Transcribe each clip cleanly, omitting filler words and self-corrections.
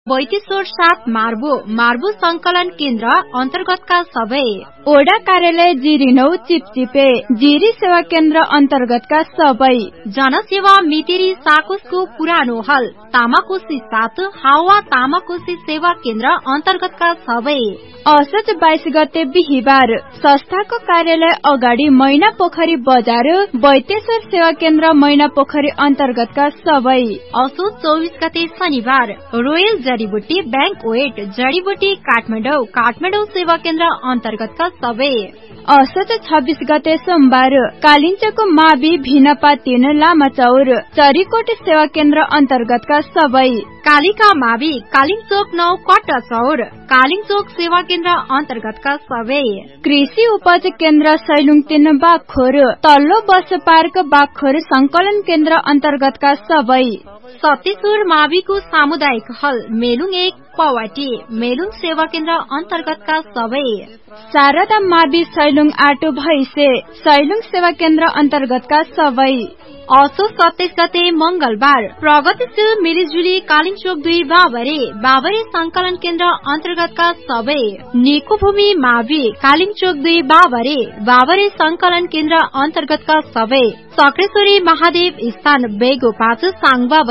बैतेश्वर 7 मार्बो संकलन केन्द्र अन्तर्गतका सबै ओडा कार्यालय जिरी 9 चिपचिपे जिरी सेवा केन्द्र अन्तर्गतका सबै जनसेवा मितेरी साकोसको पुरानो हल तामाकोशी 7 हावा तामाकोशी सेवा केन्द्र अन्तर्गतका सबै असोज 22 गते बिहिबार संस्थाको कार्यालय अगाडि मैना पोखरी बजार बैतेश्वर सेवा केन्द्र मैना पोखरी अन्तर्गतका सबै असोज 24 गते शनिबार रोयल जडीबुटी बैंकवेट जडीबुटी काठमाडौँ सेवा केन्द्र अन्तर्गतका सबै असोज 26 गते सोमबार कालिन्चोको मावि भिनपा 3 लामाचौर चरीकोट सेवा केन्द्र अन्तर्गतका सबै कालिका मावि कालिङचोक 9 कट्टाचौर कालिङचोक सेवा केन्द्र अन्तर्गतका सबै कृषि उपज केन्द्र सैलुङ 3 बागखोर तल्लो बस पार्क बागखोर संकलन केन्द्र अन्तर्गतका सबै सत्तेश्वर माविको सामुदायिक हल मेलुङ 1 पवाटी मेलुङ सेवा केन्द्र अन्तर्गतका सबै शारदा मावि सैलुङ 8 भैसे सैलुङ सेवा केन्द्र अन्तर्गतका सबै असोज 27 गते मंगलबार प्रगतिशील मिलिजुली कालिङचोक 2 बाबरे संकलन केन्द्र अन्तर्गतका सबै निकोभूमि मावि कालिङचोक 2 बाबरे संकलन केन्द्र अन्तर्गतका सबै सक्रेश्वरी महादेव स्थान बेगो 5 साङबा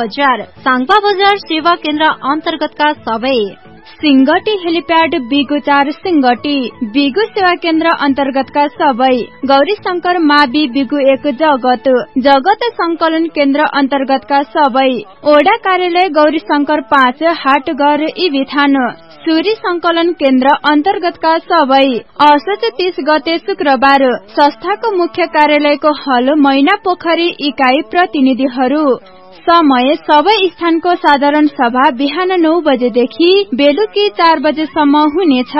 बजार सेवा केन्द्र अन्तर्गतका सबै सिंगटी हेलिप्याड बिगु 4 सिंगटी बिगु सेवा केन्द्र अन्तर्गतका सबै गौरी शंकर मावि बिगु 1 जगत संकलन केन्द्र अन्तर्गतका सबै ओडा कार्यालय गौरी शंकर 5 हाटघर इबिथान सूरी संकलन केन्द्र अन्तर्गतका सबै असोज 30 गते शुक्रबार संस्थाको मुख्य कार्यालयको हल मैना पोखरी इकाई प्रतिनिधिहरू समय सबै स्थानको साधारण सभा बिहान 9 बजेदेखि बेलुकी 4 बजेसम्म हुनेछ।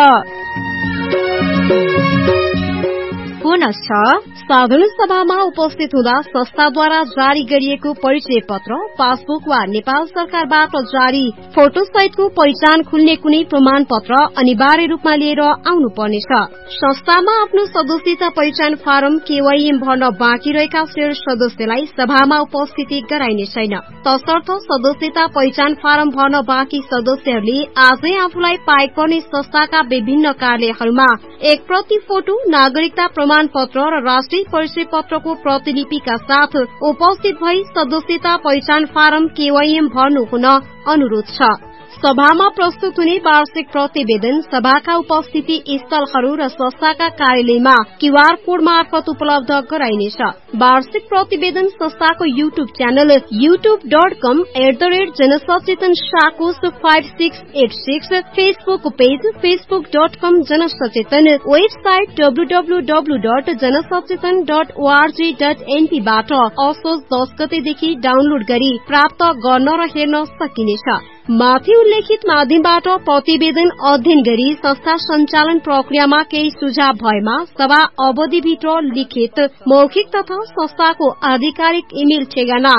पुनश्च साधारण सभामा उपस्थित हुँदा संस्थाद्वारा जारी गरिएको परिचय पत्र पासबुक वा नेपाल सरकारबाट जारी फोटो सहितको पहिचान खुल्ने कुनै प्रमाण पत्र अनिवार्य रूपमा लिएर आउनु पर्नेछ। संस्थामा आफ्नो सदस्यता पहिचान फारम केवाईएम भर्न बाँकी रहेका शेयर सदस्यलाई सभामा उपस्थिति गराइने छैन। तसर्थ सदस्यता पहिचान फारम भर्न बाँकी सदस्यहरूले आजै आफूलाई पाएक पर्ने संस्थाका विभिन्न कार्यालयहरूमा 1 प्रति फोटो नागरिकता प्रमाण पत्र र राष्ट्रिय परिचय पत्रको प्रतिलिपिका साथ उपस्थित भई सदस्यता पहिचान फारम केवाईएम भर्नु हुन अनुरोध छ। सभामा प्रस्तुत हुने वार्षिक प्रतिवेदन सभाका उपस्थिति स्थलहरू र संस्थाका कार्यालयमा क्यूआर कोड मार्फत उपलब्ध गराइनेछ। वार्षिक प्रतिवेदन संस्थाको YouTube channel youtube.com/जनसचेतन साकोस 5686 Facebook page facebook.com जनसचेतन website www.जनसचेतन.org.np बाट असोज 10 गतेदेखि डाउनलोड गरी प्राप्त गर्न र हेर्न सकिनेछ। माथि उल्लेखित माध्यमबाट प्रतिवेदन अध्ययन गरी संस्था सञ्चालन प्रक्रियामा केही सुझाव भएमा सभा अवधिभित्र लिखित मौखिक तथा संस्थाको आधिकारिक इमेल ठेगाना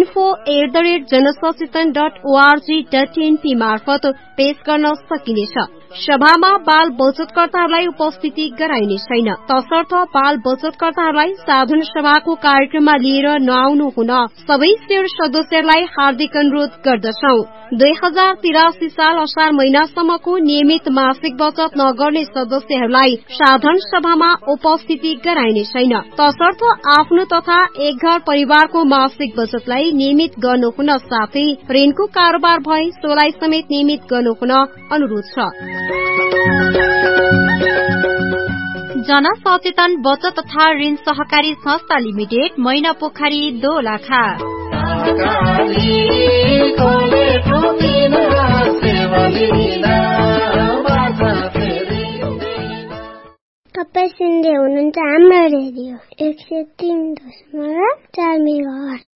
info@जनसचेतन.org.np मार्फत पेश गर्न सकिनेछ। सभामा बाल बचतकर्ताहरूलाई उपस्थिति गराइने छैन। तसर्थ बाल बचतकर्ताहरूलाई साधारण सभाको कार्यक्रममा लिएर नआउनु हुन सबै शेयर सदस्यहरूलाई हार्दिक अनुरोध गर्दछौ। 2083 साल असार महिनासम्मको नियमित मासिक बचत नगर्ने सदस्यहरूलाई साधारण सभामा उपस्थिति गराइने छैन। तसर्थ आफ्नो तथा एक घर परिवारको मासिक बचतलाई नियमित गर्नु हुन साथै ऋणको कारोबार भए सोलाई समेत नियमित गर्नु हुन अनुरोध छ। जनसचेतन बचत तथा ऋण सहकारी संस्था लिमिटेड मैना पोखरी दोलखा। तपाईं सुन्दै हुनुहुन्छ हाम्रो रेडियो 103.4 मेगाहर्ज।